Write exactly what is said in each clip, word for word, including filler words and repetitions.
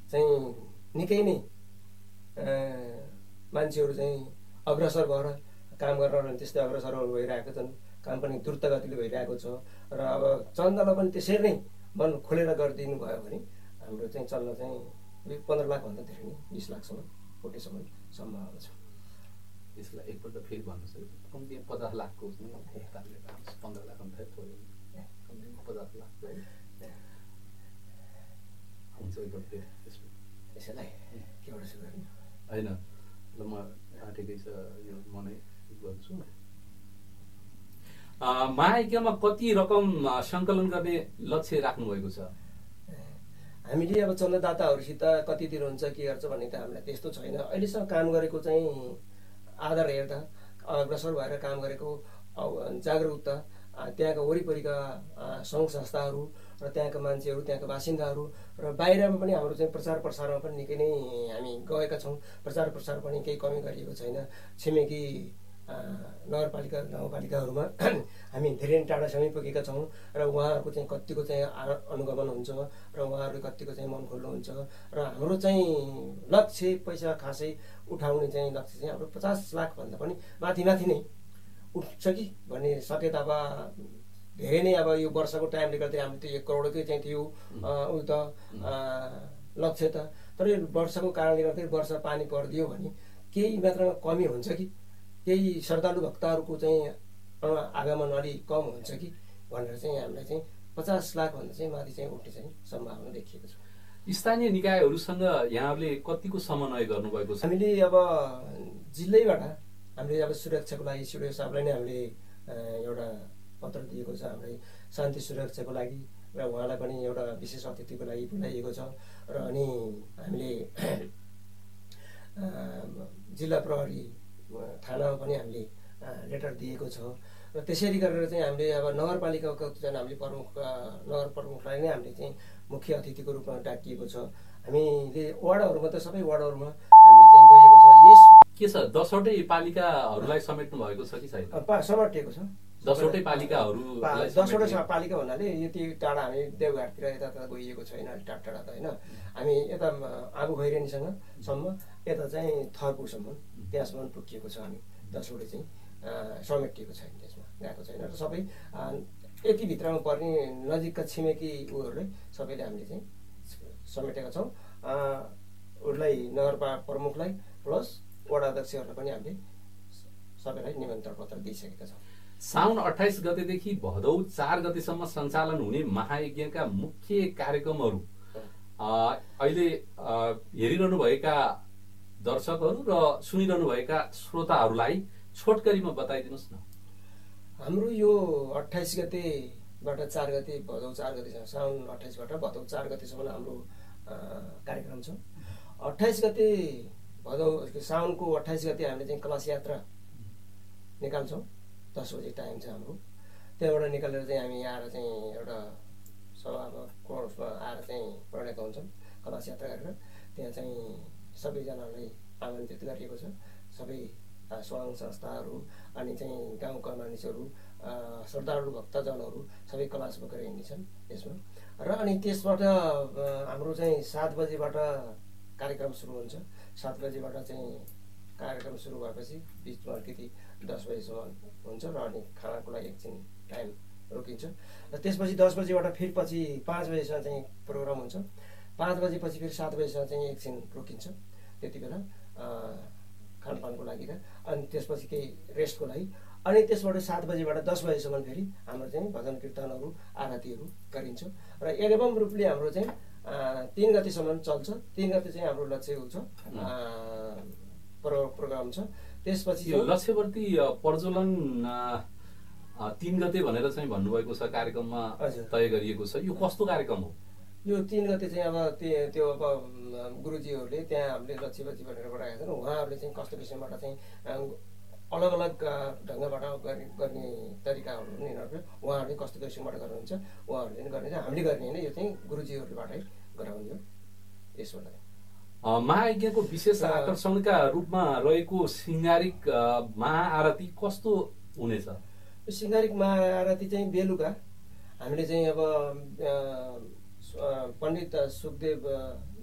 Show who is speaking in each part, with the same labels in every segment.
Speaker 1: चाहिँ निकै नै मान्छेहरू चाहिँ अग्रसर भएर काम गर्न त्यस्तै अग्रसरहरू भइरहेको छन्। काम पनि द्रुत गतिले भइरहेको छ र अब चन्दालाई पनि त्यसरी नै मन खोलेर गरिदिनु भयो भने हाम्रो चाहिँ चल्न चाहिँ पन्ध्र लाखभन्दा धेरै नै बिस लाखसम्म कोटीसम्म सम्भावना छ।
Speaker 2: यसलाई एकपल्ट फेरि भन्नुहोस्, कम्ती पचास लाखको पन्ध्र लाख भन्दा थोरै कम्ती पचास लाख हुन्छ एकपल्ट फेरि
Speaker 1: यसैलाई केबाट सुरु गर्ने
Speaker 2: होइन ल म ठिकै छ यो म नै गर्छु। महायज्ञमा कति रकम सङ्कलन गर्ने लक्ष्य राख्नुभएको छ?
Speaker 1: हामीले अब चन्दादाताहरूसित कति दिनुहुन्छ के गर्छ भन्ने त हामीलाई त्यस्तो छैन। अहिलेसम्म काम गरेको चाहिँ आधार हेर्दा अग्रसर भएर काम गरेको जागरुकता त्यहाँका वरिपरिका सङ्घ संस्थाहरू र त्यहाँका मान्छेहरू त्यहाँका बासिन्दाहरू र बाहिरमा पनि हाम्रो चाहिँ प्रचार प्रसारमा पनि निकै नै हामी गएका छौँ। प्रचार प्रसार पनि केही कमी गरिएको छैन। छिमेकी नगरपालिका गाउँपालिकाहरूमा हामी धेरै टाढासम्मै पुगेका छौँ र उहाँहरूको चाहिँ कतिको चाहिँ अनुगमन हुन्छ र उहाँहरूले कतिको चाहिँ मन खोल्नुहुन्छ र हाम्रो चाहिँ लक्ष्य पैसा खासै उठाउने चाहिँ लक्ष्य चाहिँ हाम्रो पचास लाखभन्दा पनि माथि माथि नै उठ्छ कि भन्ने सकेता अब धेरै नै अब यो वर्षको टाइमले गर्दा हाम्रो त्यो एक करोडकै चाहिँ थियो उ त लक्ष्य त। तर यो वर्षको कारणले गर्दा वर्ष पानी परिदियो भने केही मात्रामा कमी हुन्छ कि केही श्रद्धालु भक्तहरूको चाहिँ आगमन अलिक कम हुन्छ कि भनेर चाहिँ हामीलाई चाहिँ पचास लाखभन्दा चाहिँ माथि चाहिँ उठ्ने चाहिँ सम्भावना देखिएको छ।
Speaker 2: स्थानीय निकायहरूसँग यहाँहरूले कतिको समन्वय गर्नुभएको छ?
Speaker 1: हामीले अब जिल्लैबाट हामीले अब सुरक्षाको लागि सिडिओ साहबलाई नै हामीले एउटा पत्र दिएको छ हामीलाई शान्ति सुरक्षाको लागि र उहाँलाई पनि एउटा विशेष अतिथिको लागि बोलाइएको छ र अनि हामीले जिल्ला प्रहरी थानामा पनि हामीले लेटर दिएको छ र त्यसरी गरेर चाहिँ हामीले अब नगरपालिकाको चाहिँ हामीले प्रमुख नगर प्रमुखलाई नै हामीले चाहिँ मुख्य अतिथिको रूपमा डाकिएको छ। हामीले वार्डहरूमा त सबै वार्डहरूमा हामीले चाहिँ गएको छ। यस
Speaker 2: के छ दसवटै पालिकाहरूलाई समेट्नु भएको छ कि छैन?
Speaker 1: समेटिएको छ
Speaker 2: दसवटै पालिकाहरू
Speaker 1: दसवटा पालिका भन्नाले यति टाढा हामी देवघाटतिर यता गइएको छैन, अलिक टाढा टाढा त होइन। हामी यता आगो खैरेनीसँग सम्म यता चाहिँ थर्पुसम्म त्यहाँसम्म पुगिएको छ। हामी दसवटा चाहिँ समेटिएको छैन, त्यसमा गएको छैन र सबै यति भित्रमा पर्ने नजिकका छिमेकी उहरूलाई सबैले हामीले चाहिँ समेटेका छौँ। उसलाई नगरपा प्रमुखलाई प्लस वडा अध्यक्षहरूलाई पनि हामीले सबैलाई निमन्त्रण पत्र दिइसकेका छौँ।
Speaker 2: साउन अट्ठाइस गतेदेखि भदौ चार गतेसम्म सञ्चालन हुने महायज्ञका मुख्य कार्यक्रमहरू अहिले हेरिरहनुभएका दर्शकहरू र सुनिरहनुभएका श्रोताहरूलाई छोटकरीमा बताइदिनुहोस् न।
Speaker 1: हाम्रो यो अट्ठाइस गतेबाट चार गते भदौ चार गतेसम्म साउन अट्ठाइसबाट भदौ चार गतेसम्म हाम्रो कार्यक्रम छ। अट्ठाइस गते भदौ साउनको अट्ठाइस गते हामीले चाहिँ कलश यात्रा निकाल्छौँ। दस बजे टाइम छ हाम्रो। त्यहाँबाट निकालेर चाहिँ हामी आएर चाहिँ एउटा सभामा कोर्समा आएर चाहिँ प्रणेका हुन्छौँ कलश यात्रा गरेर। त्यहाँ चाहिँ सबैजनालाई आमन्त्रित गरिएको छ। सबै सङ्घ संस्थाहरू अनि चाहिँ गाउँका मानिसहरू श्रद्धालु भक्तजनहरू सबै कलश बोकेर हिँड्नेछन् यसमा। र अनि त्यसबाट हाम्रो चाहिँ सात बजेबाट कार्यक्रम सुरु हुन्छ। सात बजेबाट चाहिँ कार्यक्रम सुरु भएपछि बिचमा अलिकति दस बजीसम्म हुन्छ र अनि खानाको लागि एकछिन टाइम रोकिन्छ र त्यसपछि दस बजीबाट फेरि पछि पाँच बजीसम्म चाहिँ प्रोग्राम हुन्छ। पाँच बजेपछि फेरि सात बजीसम्म चाहिँ एकछिन रोकिन्छ त्यति बेला खानपानको लागि र अनि त्यसपछि केही रेस्टको लागि। अनि त्यसबाट सात बजीबाट दस बजीसम्म फेरि हाम्रो चाहिँ भजन कीर्तनहरू आरतीहरू गरिन्छ र एल्बम रूपले हाम्रो चाहिँ तिन गतिसम्म चल्छ। तिन गति चाहिँ हाम्रो लक्ष्य छ प्रोग्राम छ। त्यसपछि
Speaker 2: यो लक्ष्यवर्ती प्रज्वलन तीन गते भनेर चाहिँ भन्नुभएको छ कार्यक्रममा तय गरिएको छ। यो कस्तो कार्यक्रम हो?
Speaker 1: यो तीन गते चाहिँ अब त्यो अब गुरुजीहरूले त्यहाँ हामीले लक्ष्यवर्ती भनेर बनाएका छन्। उहाँहरूले चाहिँ कस्तो किसिमबाट चाहिँ अलग अलग ढङ्गबाट गर्ने तरिकाहरू यिनीहरूले उहाँहरूले कस्तो किसिमबाट गर्नुहुन्छ उहाँहरूले पनि गर्ने, हामीले गर्ने होइन। यो चाहिँ गुरुजीहरूबाटै गराउने हो। यसबाट
Speaker 2: महायज्ञको विशेष आकर्षणका रूपमा रहेको सिंगारिक महाआरती कस्तो हुनेछ?
Speaker 1: यो सिंगारिक महाआरती चाहिँ बेलुका हामीले चाहिँ अब पण्डित सुखदेव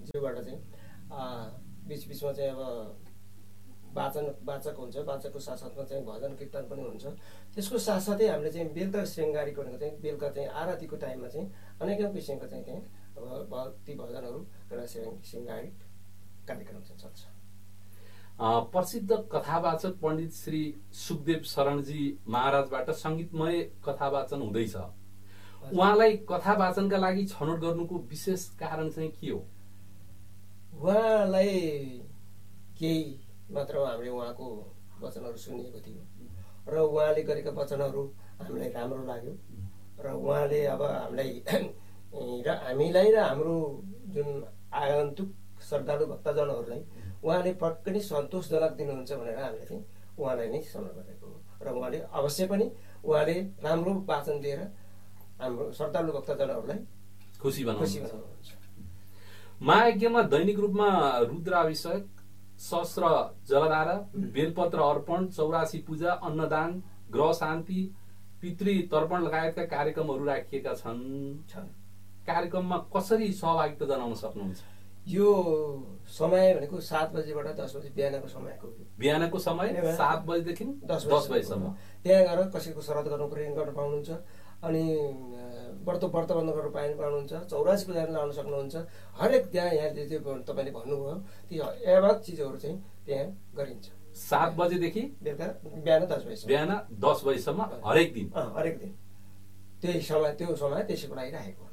Speaker 1: ज्यूबाट चाहिँ बिच बिचमा चाहिँ अब वाचन वाचक हुन्छ, वाचकको साथसाथमा चाहिँ भजन कीर्तन पनि हुन्छ। त्यसको साथसाथै हामीले चाहिँ बेलुका शृङ्गारिक भनेको चाहिँ बेलुका चाहिँ आरतीको टाइममा चाहिँ अनेकौँ किसिमको चाहिँ त्यहाँ अब भक्ति भजनहरू एउटा शृङ्गारिक कार्यक्रम चाहिँ चल्छ।
Speaker 2: प्रसिद्ध कथावाचक पण्डित श्री सुखदेव शरणजी महाराजबाट सङ्गीतमय कथावाचन हुँदैछ। उहाँलाई कथावाचनका लागि छनौट गर्नुको विशेष कारण चाहिँ के हो?
Speaker 1: उहाँलाई केही मात्र हामीले उहाँको वचनहरू सुनिएको थियो र उहाँले गरेका वचनहरू हामीलाई राम्रो लाग्यो र उहाँले अब हामीलाई र हामीलाई र हाम्रो जुन आगन्तुक श्रद्धालु भक्तजनहरूलाई उहाँले पक्कै नै सन्तोषजनक दिनुहुन्छ भनेर हामीले चाहिँ उहाँलाई नै सम्मान गरेको हो र उहाँले अवश्य पनि उहाँले राम्रो वाचन दिएर हाम्रो श्रद्धालु भक्तजनहरूलाई
Speaker 2: खुसी
Speaker 1: खुसी
Speaker 2: बनाउनुहुन्छ।
Speaker 1: बनाउनुहुन्छ।
Speaker 2: महायज्ञमा दैनिक रूपमा रुद्राभिषेक, सहस्र जलधारा, बेलपत्र अर्पण, चौरासी पूजा, अन्नदान, ग्रह शान्ति, पितृ तर्पण लगायतका कार्यक्रमहरू राखिएका छन्। कार्यक्रममा कसरी सहभागिता जनाउन सक्नुहुन्छ?
Speaker 1: यो समय भनेको सात बजेबाट दस बजे बिहानको समयको
Speaker 2: बिहानको समय सात बजेदेखि दस बजेसम्म
Speaker 1: त्यहाँ गएर कसैको श्राद्ध गर्नु पर्यो गर्न पाउनुहुन्छ, अनि व्रत व्रत बन्द गर्नु पाए पाउनुहुन्छ, चौरासी पूजा लाउन सक्नुहुन्छ। हरेक त्यहाँ यहाँ जे तपाईँले भन्नुभयो ती एवक चिजहरू चाहिँ त्यहाँ गरिन्छ।
Speaker 2: सात बजेदेखि
Speaker 1: बेलुका बिहान दस बजेसम्म
Speaker 2: बिहान दस बजेसम्म हरेक दिन
Speaker 1: हरेक दिन त्यही समय त्यो समय त्यसैको लागि राखेको।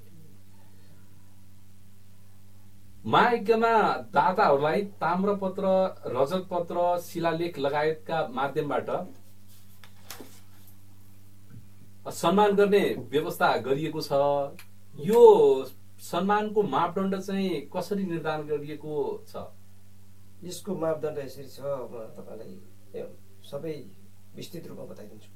Speaker 2: महायज्ञमा दाताहरूलाई ताम्रपत्र, रजतपत्र, शिलालेख लगायतका माध्यमबाट सम्मान गर्ने व्यवस्था गरिएको छ। यो सम्मानको मापदण्ड चाहिँ कसरी निर्धारण गरिएको छ?
Speaker 1: यसको मापदण्ड यसरी छ, म तपाईँलाई सबै विस्तृत रूपमा बताइदिन्छु।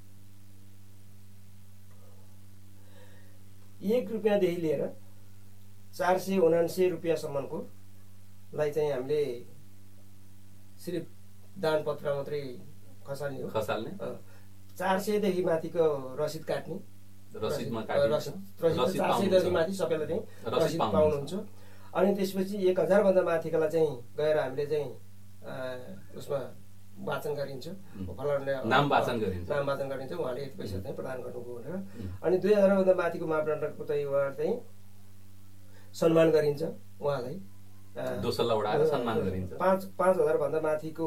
Speaker 1: एक रुपियाँदेखि लिएर चार सय उनासी रुपियाँसम्मको लाई चाहिँ हामीले सिर्फ दान पत्र मात्रै खसाल्ने हो
Speaker 2: खसाल्ने
Speaker 1: चार सयदेखि माथिको रसिद काट्ने
Speaker 2: रसिदमा
Speaker 1: रसिद चार सयदेखि माथि सबैले चाहिँ रसिद पाउनुहुन्छ। अनि त्यसपछि एक हजारभन्दा माथिकोलाई चाहिँ गएर हामीले चाहिँ उसमा वाचन गरिन्छ,
Speaker 2: नाम वाचन गरिन्छ
Speaker 1: नाम वाचन गरिन्छ उहाँले यति पैसा चाहिँ प्रदान गर्नुभयो भनेर। अनि दुई हजारभन्दा माथिको मापदण्डको चाहिँ उहाँ चाहिँ सम्मान गरिन्छ, उहाँलाई
Speaker 2: दोस्रो उडाएर सम्मान गरिन्छ।
Speaker 1: पाँच पाँच हजारभन्दा माथिको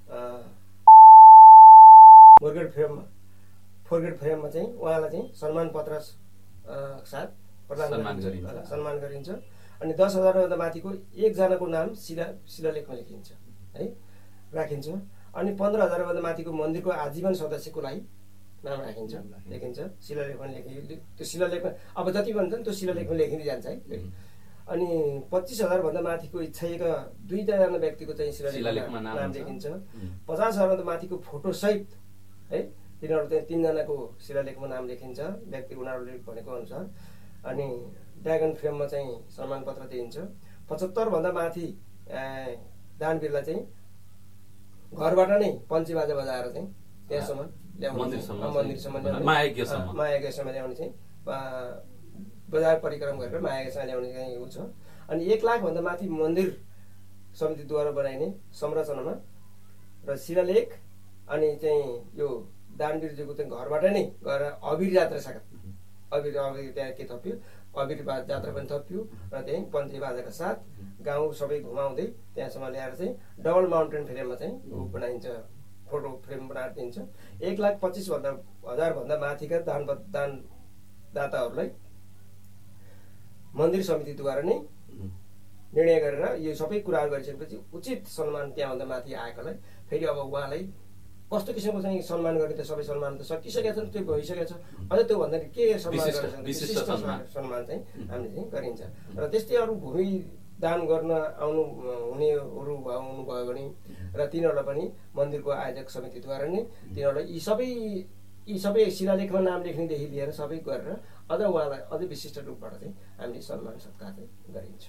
Speaker 1: मोर्गेड फ्रेममा फोरगेड फ्रेममा चाहिँ उहाँलाई चाहिँ सम्मान पत्र साथ प्रदान गरिन्छ सम्मान गरिन्छ। अनि दस हजारभन्दा माथिको एकजनाको नाम शिला शिलालेखमा लेखिन्छ है राखिन्छ। अनि पन्ध्र हजारभन्दा माथिको मन्दिरको आजीवन सदस्यको लागि नाम राखिन्छ लेखिन्छ शिलालेखमा लेखि त्यो शिलालेखमा अब जति भन्छ नि त्यो शिलालेखमा लेखिँदै जान्छ है। अनि पच्चिस हजारभन्दा माथिको इच्छाएका दुईजना व्यक्तिको चाहिँ शिलालेखमा नाम लेखिन्छ। पचास हजारभन्दा माथिको फोटो सहित है तिनीहरू चाहिँ तिनजनाको शिलालेखमा नाम लेखिन्छ व्यक्ति उनीहरूले भनेको अनुसार। अनि ड्रागन फ्रेममा चाहिँ सम्मान पत्र दिइन्छ। पचहत्तरभन्दा माथि दानवीरलाई चाहिँ घरबाट नै पञ्ची बाजा बजाएर चाहिँ त्यहाँसम्म ल्याउने महायज्ञसम्म ल्याउने चाहिँ बजार परिक्रम गरेर महायज्ञसँग ल्याउने चाहिँ ऊ छ। अनि एक लाखभन्दा माथि मन्दिर समितिद्वारा बनाइने संरचनामा र शिलालेख अनि चाहिँ यो दानवीरजीको चाहिँ घरबाट नै गएर अबिर यात्रा साथ अबिर अबिर त्यहाँ के थप्यो अबिर जात्रा पनि थप्यो र त्यहीँ पञ्ची बाजाका साथ गाउँ सबै घुमाउँदै त्यहाँसम्म ल्याएर चाहिँ डबल माउन्टेन फ्रेममा चाहिँ बनाइन्छ, फोटो फ्रेम बनाएर दिन्छ। एक लाख पच्चिस भन्दा हजारभन्दा माथिका दान दान दाताहरूलाई मन्दिर समितिद्वारा नै निर्णय गरेर यो सबै कुराहरू गरिसकेपछि उचित सम्मान त्यहाँभन्दा माथि आएकोलाई फेरि अब उहाँलाई कस्तो किसिमको चाहिँ सम्मान गर्ने त सबै सम्मान त सकिसकेको छ, त्यो भइसकेको छ। अझ त्योभन्दा के सम्मान गरेर विशिष्ट सम्मान चाहिँ हामीले चाहिँ गरिन्छ। र त्यस्तै अरू भूमि दान गर्न आउनु हुनेहरू आउनुभयो भने र तिनीहरूलाई पनि मन्दिरको आयोजक समितिद्वारा नै तिनीहरूलाई यी सबै यी सबै शिलालेखमा नाम लेख्नेदेखि लिएर सबै गरेर अझ उहाँलाई अझै विशिष्ट रूपबाट चाहिँ हामीले सम्मान सत्कार चाहिँ गरिन्छ।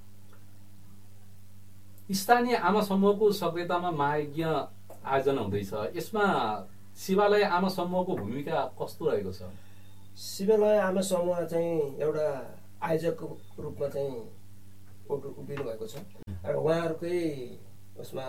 Speaker 2: स्थानीय आमा समूहको सक्रियतामा महायज्ञ आयोजना हुँदैछ, यसमा शिवालय आमा समूहको भूमिका कस्तो रहेको छ?
Speaker 1: शिवालय आमा समूह चाहिँ एउटा आयोजकको रूपमा चाहिँ उभिनु भएको छ र उहाँहरूकै उसमा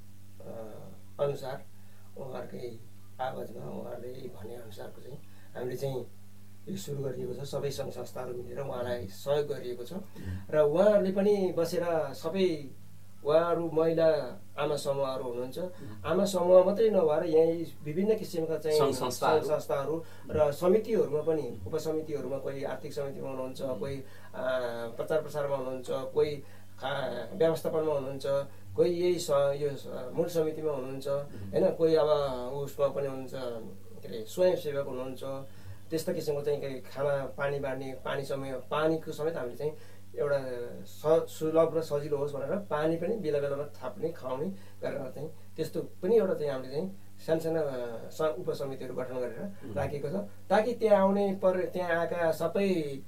Speaker 1: अनुसार उहाँहरूकै आवाजमा उहाँहरूले भने अनुसारको चाहिँ हामीले चाहिँ यो सुरु गरिएको छ। सबै सङ्घ संस्थाहरू मिलेर उहाँलाई सहयोग गरिएको छ र उहाँहरूले पनि बसेर सबै उहाँहरू महिला आमा समूहहरू हुनुहुन्छ। आमा समूह मात्रै नभएर यहीँ विभिन्न किसिमका चाहिँ सङ्घ संस्थाहरू र समितिहरूमा पनि उपसमितिहरूमा कोही आर्थिक समितिमा हुनुहुन्छ, कोही प्रचार प्रसारमा हुनुहुन्छ, कोही व्यवस्थापनमा हुनुहुन्छ, कोही यही यो मूल समितिमा हुनुहुन्छ होइन, कोही अब उसमा पनि हुनुहुन्छ के अरे स्वयंसेवक हुनुहुन्छ। त्यस्ता किसिमको चाहिँ खाना पानी बाँड्ने पानी समय पानीको समेत हामीले चाहिँ एउटा स सुलभ र सजिलो होस् भनेर पानी पनि बेला बेलामा थाप्ने खुवाउने गरेर चाहिँ त्यस्तो पनि एउटा चाहिँ हामीले चाहिँ सानसानो उपसमितिहरू गठन गरेर राखेको छ ताकि त्यहाँ आउने पर त्यहाँ आएका सबै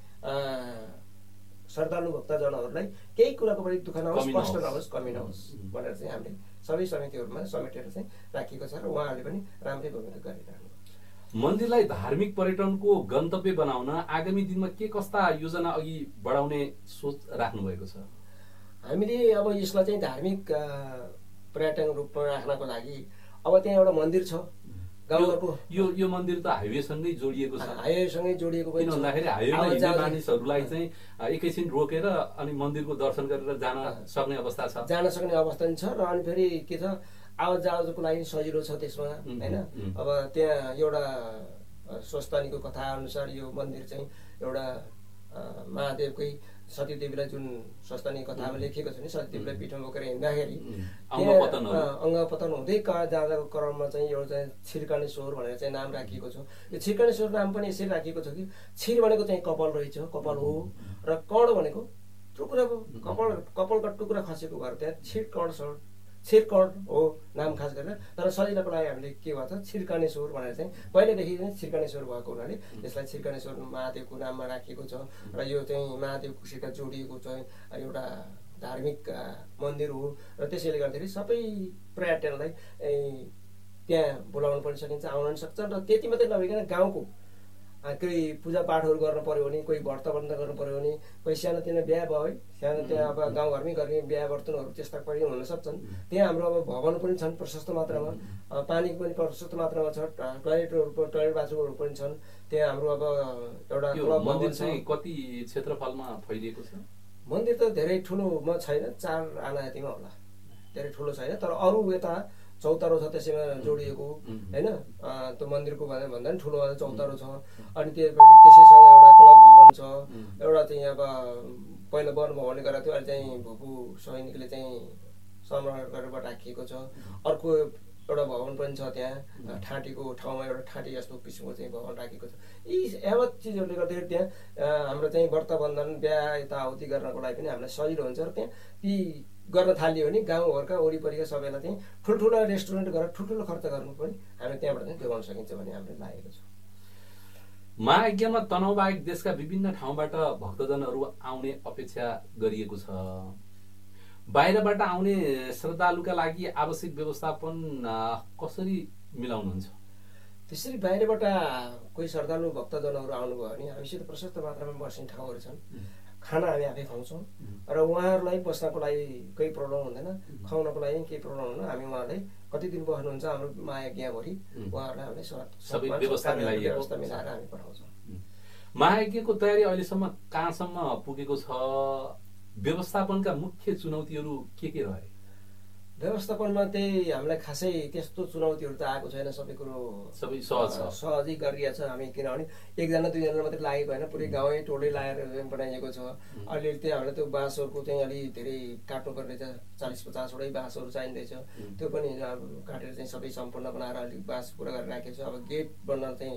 Speaker 1: श्रद्धालु भक्तजनहरूलाई केही कुराको पनि दुःख नहोस्, कष्ट नहोस्, कमी नहोस् भनेर चाहिँ हामीले सबै समितिहरूमा समेटेर चाहिँ राखेको छ र उहाँहरूले पनि राम्रै भूमिका गरिरहनु।
Speaker 2: मन्दिरलाई धार्मिक पर्यटनको गन्तव्य बनाउन आगामी दिनमा के कस्ता योजना अघि बढाउने सोच राख्नु भएको छ?
Speaker 1: हामीले अब यसलाई चाहिँ धार्मिक पर्यटन रूपमा राख्नको लागि अब त्यहाँ एउटा मन्दिर छ गाउँघरको।
Speaker 2: यो यो मन्दिर त हाइवेसँगै जोडिएको छ।
Speaker 1: हाइवेसँगै जोडिएको पनि
Speaker 2: किन भन्दाखेरि हाइवेमा हिँड्ने मानिसहरूलाई चाहिँ एकैछिन रोकेर अनि मन्दिरको दर्शन गरेर जान सक्ने अवस्था छ,
Speaker 1: जान सक्ने अवस्था पनि छ र अनि फेरि के छ आवाज जावजको लागि सजिलो छ त्यसमा होइन। अब त्यहाँ एउटा स्वस्तानीको कथा अनुसार यो मन्दिर चाहिँ एउटा महादेवकै सतीदेवीलाई जुन स्वस्तानी कथामा लेखिएको छ नि, सतीदेवीलाई पिठमा बोकेर हिँड्दाखेरि अङ्गपतन हुँदै जाँदाको क्रममा चाहिँ एउटा चाहिँ छिर्कानेश्वर भनेर चाहिँ नाम राखिएको छ। यो छिर्कानेश्वर नाम पनि यसरी राखिएको छ कि छिर भनेको चाहिँ कपाल रहेछ, कपाल हो, र कर्ण भनेको टुक्राको कपाल कपालका टुक्रा खसेको भएर त्यहाँ छिर कर्ण छिरकर्ण हो नाम खास गरेर। तर सजिलोको लागि हामीले के भन्छ छिर्कानेश्वर भनेर चाहिँ पहिलेदेखि चाहिँ छिर्कानेश्वर भएको हुनाले यसलाई छिर्कानेश्वर महादेवको नाममा राखिएको छ र यो चाहिँ महादेवसित जोडिएको चाहिँ एउटा धार्मिक मन्दिर हो र त्यसैले गर्दाखेरि सबै पर्यटनलाई त्यहाँ बोलाउनु पनि सकिन्छ, आउन पनि सक्छ। र त्यति मात्रै नभइकन गाउँको कोही पूजापाठहरू गर्नु पऱ्यो भने, कोही व्रत बन्द गर्नु पऱ्यो भने, कोही सानोतिनो बिहा भयो है, सानो त्यहाँ अब गाउँघरमै गर्ने बिहा वर्तनहरू त्यस्ता पनि हुन सक्छन्। त्यहाँ हाम्रो अब भवन पनि छन् प्रशस्त मात्रामा, पानीको पनि प्रशस्त मात्रामा छ, टोयलेटहरू टोयलेट बाथरुमहरू पनि छन्। त्यहाँ हाम्रो अब एउटा
Speaker 2: मन्दिर चाहिँ कति क्षेत्रफलमा फैलिएको छ?
Speaker 1: मन्दिर त धेरै ठुलोमा छैन, चार आना यतिमा होला, धेरै ठुलो छैन। तर अरू यता चौतारो छ त्यसैमा जोडिएको होइन, त्यो मन्दिरको भन्दा भन्दा पनि ठुलो चौतारो छ। अनि त्यो त्यसैसँग एउटा क्लब भवन छ, एउटा चाहिँ अब पहिला वन भवनले गरेको थियो, अहिले चाहिँ भूपू सैनिकले चाहिँ संरक्षण गरेर राखिएको छ। अर्को एउटा भवन पनि छ त्यहाँ ठाँटीको ठाउँमा, एउटा ठाँटी जस्तो किसिमको चाहिँ भवन राखेको छ। यी यावत चिजहरूले गर्दाखेरि त्यहाँ हाम्रो चाहिँ व्रत बन्धन बिहा यताउति गर्नको लागि पनि हामीलाई सजिलो हुन्छ। र त्यहाँ ती गर्न थालियो भने गाउँघरका वरिपरिका सबैलाई चाहिँ ठुल्ठुला रेस्टुरेन्ट गरेर ठुल्ठुलो खर्च गर्नु पनि हामीले त्यहाँबाट चाहिँ जोगाउन सकिन्छ भन्ने हामीले लागेको छ।
Speaker 2: महायज्ञमा तनहुबाहेक देशका विभिन्न ठाउँबाट भक्तजनहरू आउने अपेक्षा गरिएको छ। बाहिरबाट आउने श्रद्धालुका लागि आवश्यक व्यवस्थापन कसरी मिलाउनुहुन्छ?
Speaker 1: त्यसरी बाहिरबाट कोही श्रद्धालु भक्तजनहरू आउनुभयो भने हामीसित प्रशस्त मात्रामा बस्ने ठाउँहरू छन्, खाना हामी आफै खुवाउँछौँ र उहाँहरूलाई बस्नको लागि केही प्रब्लम हुँदैन, खुवाउनको लागि केही प्रब्लम हुँदैन। हामी उहाँलाई कति दिन बस्नुहुन्छ हाम्रो महायज्ञभरि उहाँहरूलाई हामीले
Speaker 2: सबै व्यवस्था मिलाएर
Speaker 1: हामी पठाउँछौँ।
Speaker 2: महायज्ञको तयारी अहिलेसम्म कहाँसम्म पुगेको छ? व्यवस्थापनका मुख्य चुनौतीहरू के के रहे?
Speaker 1: व्यवस्थापनमा त्यही हामीलाई खासै त्यस्तो चुनौतीहरू त आएको छैन, सबै कुरो
Speaker 2: सबै सहज
Speaker 1: सहजै गरिरहेछ हामी। किनभने एकजना दुईजना मात्रै लागेको होइन, पुरै गाउँै टोलै लगाएर बनाइएको छ। अहिले त्यहाँ हामीलाई त्यो बाँसहरूको चाहिँ अलि धेरै काट्नुपर्ने छ, चालिस पचासवटै बाँसहरू चाहिँदैछ, त्यो पनि काटेर चाहिँ सबै सम्पूर्ण बनाएर अलिक बाँस पुरा गरेर राखेको छ। अब गेट बन्न चाहिँ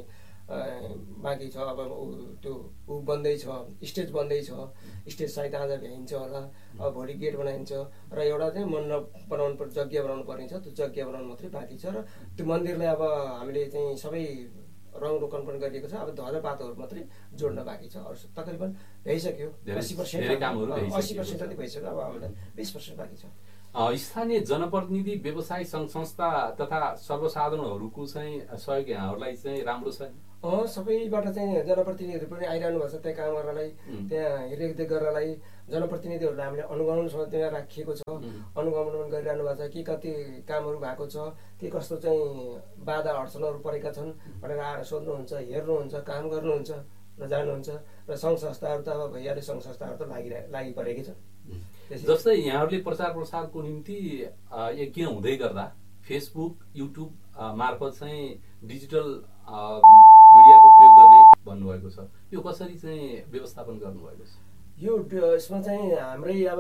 Speaker 1: बाँकी छ, अब त्यो ऊ बन्दैछ, स्टेज बन्दैछ, स्टेज सायद आज भ्याइन्छ होला, अब भोलि गेट बनाइन्छ र एउटा चाहिँ मण्डप बनाउनु पर्छ, यज्ञ बनाउनु पर्ने छ, त्यो यज्ञ बनाउनु मात्रै बाँकी छ। र त्यो मन्दिरलाई अब हामीले चाहिँ सबै रङ रोकन पनि गरिएको छ, अब ध्वजापातहरू मात्रै जोड्न बाँकी छ। अरू तकरिबन भइसक्यो, अस्सी पर्सेन्ट अस्सी पर्सेन्ट जति भइसक्यो, अब हामीलाई बिस पर्सेन्ट बाँकी छ।
Speaker 2: स्थानीय जनप्रतिनिधि, व्यवसाय सङ्घ संस्था तथा सर्वसाधारणहरूको चाहिँ सहयोग यहाँहरूलाई चाहिँ राम्रो छ?
Speaker 1: सबैबाट चाहिँ जनप्रतिनिधिहरू पनि आइरहनु भएको छ, त्यहाँ काम गर्नलाई, त्यहाँ हेरदेख गर्नलाई। जनप्रतिनिधिहरूलाई हामीले अनुगमन समितिमा राखिएको छ, अनुगमन गरिरहनु भएको छ कि कति कामहरू भएको छ, के कस्तो चाहिँ बाधा अडचनहरू परेका छन् भनेर आएर सोध्नुहुन्छ, हेर्नुहुन्छ, काम गर्नुहुन्छ र जानुहुन्छ। र सङ्घ संस्थाहरू त अब भइहाल्यो, सङ्घ संस्थाहरू त लागि लागिपरेकै छन्।
Speaker 2: जस्तै यहाँहरूले प्रचार प्रसारको निम्ति यज्ञ हुँदै गर्दा फेसबुक, युट्युब मार्फत चाहिँ डिजिटल मिडियाको प्रयोग गर्ने भन्नुभएको छ, यो कसरी चाहिँ व्यवस्थापन गर्नुभएको छ?
Speaker 1: यो यसमा चाहिँ हाम्रै अब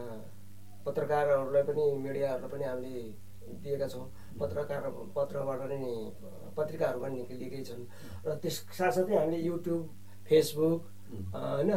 Speaker 1: पत्रकारहरूलाई पनि मिडियाहरूलाई पनि हामीले दिएका छौँ। पत्रकार पत्रबाट नै पत्रिकाहरू पनि निक्लिएकै छन् र त्यस साथसाथै हामीले युट्युब, फेसबुक होइन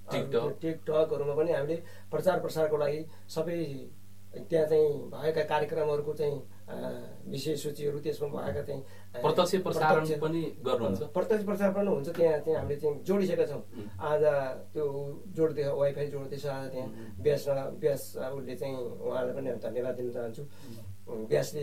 Speaker 1: टिकटकहरूमा पनि हामीले प्रचार प्रसारको लागि सबै त्यहाँ चाहिँ भएका कार्यक्रमहरूको चाहिँ विषय सूचीहरू त्यसमा भएका चाहिँ
Speaker 2: प्रत्यक्ष प्रसारण पनि गर्नुहुन्छ।
Speaker 1: प्रत्यक्ष प्रसारण पनि हुन्छ। त्यहाँ चाहिँ हामीले चाहिँ जोडिसकेका छौँ। आज त्यो जोड्दै वाइफाई जोड्दैछ, आज त्यहाँ ब्यास ब्यास उसले चाहिँ उहाँलाई पनि धन्यवाद दिन चाहन्छु। ब्यासले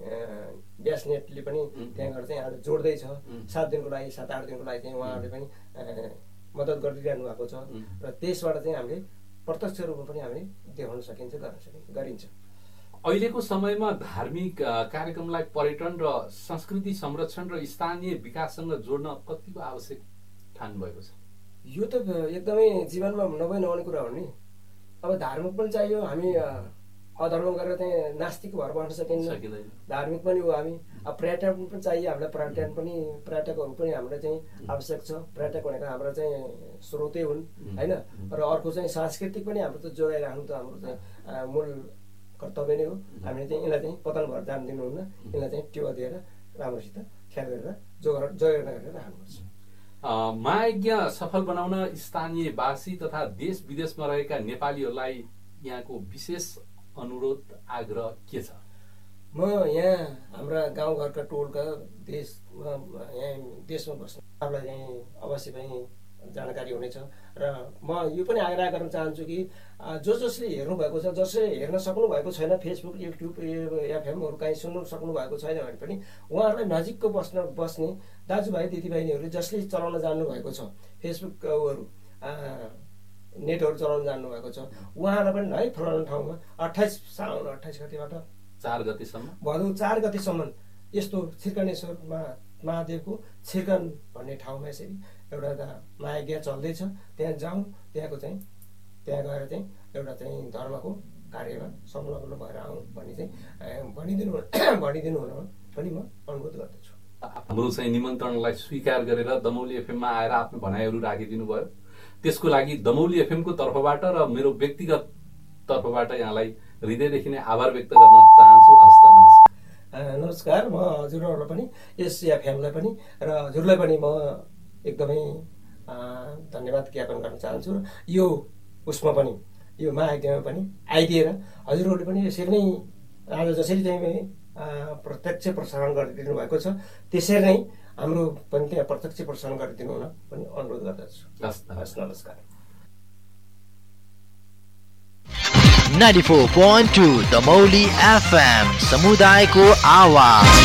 Speaker 1: ब्यास नेटले पनि त्यहाँ गएर चाहिँ आज जोड्दैछ। सात दिनको लागि सात आठ दिनको लागि चाहिँ उहाँहरूले पनि मद्दत गरिरहनु भएको छ र त्यसबाट चाहिँ हामीले प्रत्यक्ष रूपमा पनि हामीले देखाउन सकिन्छ, गर्न सकिन्छ, गरिन्छ।
Speaker 2: अहिलेको समयमा धार्मिक कार्यक्रमलाई पर्यटन र संस्कृति संरक्षण र स्थानीय विकाससँग जोड्न कतिको आवश्यक ठान्नु भएको छ?
Speaker 1: यो त एकदमै जीवनमा नभई नहुने कुरा हो नि। अब धार्मिक पनि चाहियो, हामी अधर्म गरेर चाहिँ नास्तिक भएर बस्न सकिँदैन। धार्मिक पनि हो हामी। अब पर्यटन पनि चाहियो हामीलाई, पर्यटन पनि पर्यटकहरू पनि हामीलाई चाहिँ आवश्यक छ। पर्यटक भनेको हाम्रो चाहिँ स्रोतै हुन् होइन। र अर्को चाहिँ सांस्कृतिक पनि हाम्रो त जोगाइराख्नु त हाम्रो चाहिँ मूल कर्तव्य नै हो। हामीले चाहिँ यसलाई चाहिँ पतन भएर जान दिनुहुन्न, यसलाई चाहिँ टेवा दिएर राम्रोसित ख्याल गरेर जोगा जोगाना गरेर राख्नुपर्छ।
Speaker 2: महायज्ञ सफल बनाउन स्थानीयवासी तथा देश विदेशमा रहेका नेपालीहरूलाई यहाँको विशेष अनुरोध आग्रह के छ?
Speaker 1: म यहाँ हाम्रा गाउँघरका टोलका देशमा यहाँ देशमा बस्नेहरूलाई चाहिँ अवश्य पनि जानकारी हुनेछ र म यो पनि आग्रह गर्न चाहन्छु कि जो जसले हेर्नु भएको छ, जसले हेर्न सक्नु भएको छैन, फेसबुक, युट्युब, एफएमहरू कहीँ सुन्नु सक्नु भएको छैन भने पनि उहाँहरूलाई नजिकको बस्न बस्ने दाजुभाइ दिदीबहिनीहरूले जसले चलाउन जान्नु भएको छ, फेसबुकहरू नेटहरू चलाउन जान्नुभएको छ, उहाँहरूलाई पनि है फलाना ठाउँमा अट्ठाइस साउन अट्ठाइस गतिबाट
Speaker 2: चार गतिसम्म
Speaker 1: भदौ चार गतिसम्म यस्तो छिर्कनेश्वरमा महादेवको छिर्कन भन्ने ठाउँमा यसरी एउटा महायज्ञ चल्दैछ। त्यहाँ जाउँ, त्यहाँको चाहिँ त्यहाँ गएर चाहिँ एउटा चाहिँ धर्मको कार्यमा संलग्न भएर आउँ भन्ने चाहिँ भनिदिनु भनिदिनु हुन पनि म अनुरोध गर्दछु।
Speaker 2: हाम्रो चाहिँ निमन्त्रणलाई स्वीकार गरेर दमौली एफएममा आएर आफ्नो भनाइहरू राखिदिनु भयो, त्यसको लागि दमौली एफएमको तर्फबाट र मेरो व्यक्तिगत तर्फबाट यहाँलाई हृदयदेखि नै आभार व्यक्त गर्न चाहन्छु। हस्त नमस्कार।
Speaker 1: नमस्कार। म हजुरहरूलाई पनि यस एफएमलाई पनि र हजुरलाई पनि म एकदमै धन्यवाद ज्ञापन गर्न चाहन्छु। र यो उसमा पनि यो महायज्ञमा पनि आइदिएर हजुरहरूले पनि यसरी नै आज जसरी चाहिँ प्रत्यक्ष प्रसारण गरिदिनु भएको छ त्यसरी नै हाम्रो पनि त्यहाँ प्रत्यक्ष प्रसारण गरिदिनु हुन पनि अनुरोध गर्दछु।
Speaker 2: हस्
Speaker 1: नमस्कार।
Speaker 3: ninety-four point two Damauli FM समुदायको आवाज।